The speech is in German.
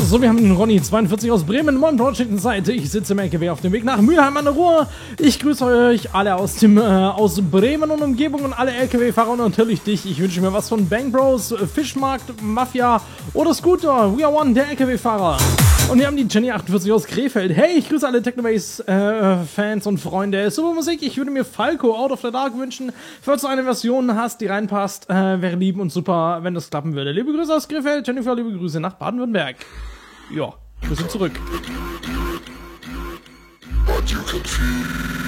So, wir haben den Ronny 42 aus Bremen, moin deutschen Seite. Ich sitze im LKW auf dem Weg nach Mülheim an der Ruhr. Ich grüße euch alle aus Bremen und Umgebung und alle LKW-Fahrer und natürlich dich. Ich wünsche mir was von Bang Bros, Fischmarkt, Mafia oder Scooter. We are one, der LKW-Fahrer. Und wir haben die Jenny 48 aus Krefeld. Hey, ich grüße alle Technobase-Fans und Freunde. Super Musik, ich würde mir Falco Out of the Dark wünschen. Falls du eine Version hast, die reinpasst, wäre lieb und super, wenn das klappen würde. Liebe Grüße aus Krefeld, Jennifer, liebe Grüße nach Baden-Württemberg. Ja, Grüße zurück. But you can feel